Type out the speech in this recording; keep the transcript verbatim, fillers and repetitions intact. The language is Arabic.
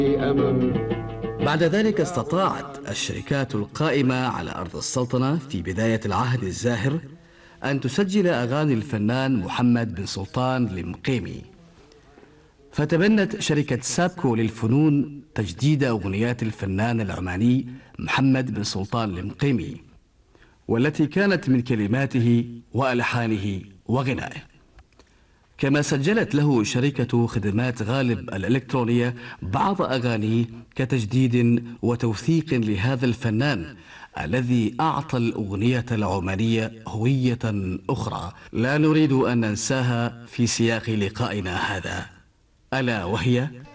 بعد ذلك استطاعت الشركات القائمة على أرض السلطنة في بداية العهد الزاهر أن تسجل أغاني الفنان محمد بن سلطان المقيمي، فتبنت شركة سابكو للفنون تجديد أغنيات الفنان العماني محمد بن سلطان المقيمي، والتي كانت من كلماته وألحانه وغنائه. كما سجلت له شركة خدمات غالب الإلكترونية بعض أغانيه كتجديد وتوثيق لهذا الفنان الذي أعطى الأغنية العمانية هوية أخرى لا نريد أن ننساها في سياق لقائنا هذا، ألا وهي